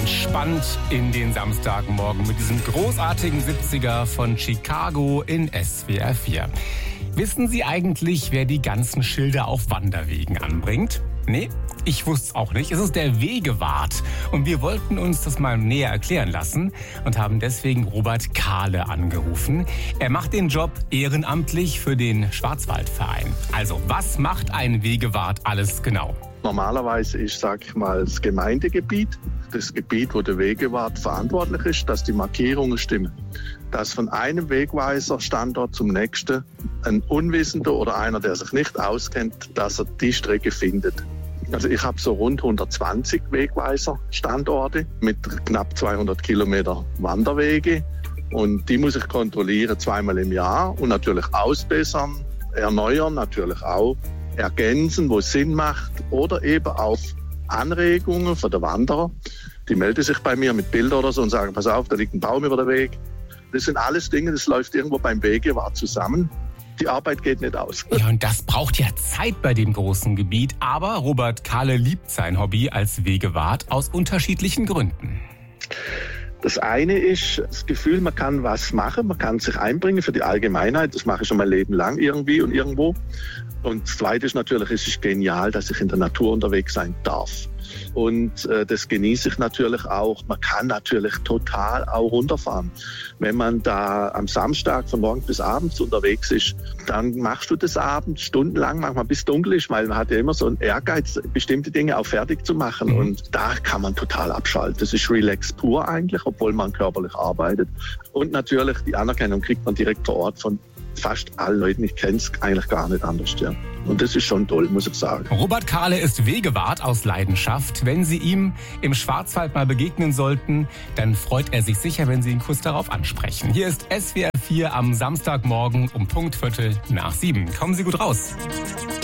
entspannt in den Samstagmorgen mit diesem großartigen 70er von Chicago in SWR 4. Wissen Sie eigentlich, wer die ganzen Schilder auf Wanderwegen anbringt? Nee, ich wusste es auch nicht. Es ist der Wegewart. Und wir wollten uns das mal näher erklären lassen und haben deswegen Robert Kahle angerufen. Er macht den Job ehrenamtlich für den Schwarzwaldverein. Also, was macht ein Wegewart alles genau? Normalerweise ist, sag ich mal, das Gemeindegebiet, das Gebiet, wo der Wegewart verantwortlich ist, dass die Markierungen stimmen. Dass von einem Wegweiserstandort zum nächsten ein Unwissender oder einer, der sich nicht auskennt, dass er die Strecke findet. Also ich habe so rund 120 Wegweiserstandorte mit knapp 200 Kilometer Wanderwege und die muss ich kontrollieren zweimal im Jahr und natürlich ausbessern, erneuern natürlich auch, ergänzen, wo es Sinn macht oder eben auf Anregungen von der Wanderer. Die melden sich bei mir mit Bildern oder so und sagen, pass auf, da liegt ein Baum über der Weg. Das sind alles Dinge, das läuft irgendwo beim Wegewart zusammen. Die Arbeit geht nicht aus. Ja, und das braucht ja Zeit bei dem großen Gebiet. Aber Robert Kahle liebt sein Hobby als Wegewart aus unterschiedlichen Gründen. Das eine ist das Gefühl, man kann was machen, man kann sich einbringen für die Allgemeinheit. Das mache ich schon mein Leben lang irgendwie und irgendwo. Und das Zweite ist natürlich, es ist genial, dass ich in der Natur unterwegs sein darf. Und das genieße ich natürlich auch. Man kann natürlich total auch runterfahren. Wenn man da am Samstag von morgens bis abends unterwegs ist, dann machst du das abends stundenlang, manchmal bis dunkel ist, weil man hat ja immer so einen Ehrgeiz, bestimmte Dinge auch fertig zu machen. Und da kann man total abschalten. Das ist Relax pur eigentlich, obwohl man körperlich arbeitet. Und natürlich die Anerkennung kriegt man direkt vor Ort von fast allen Leuten. Ich kenne es eigentlich gar nicht anders. Ja. Und das ist schon toll, muss ich sagen. Robert Kahle ist Wegewart aus Leidenschaft. Wenn Sie ihm im Schwarzwald mal begegnen sollten, dann freut er sich sicher, wenn Sie ihn kurz darauf ansprechen. Hier ist SWR 4 am Samstagmorgen um Punkt 7:15. Kommen Sie gut raus.